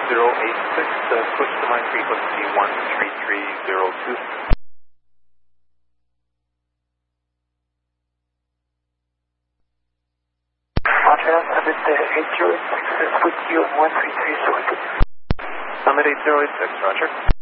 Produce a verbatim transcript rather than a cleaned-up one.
zero eight six, uh, switch to my frequency one three three zero two. Roger, Summit eight zero eight six, uh, switch to you on one three three zero two. Summit eight zero eight six, roger.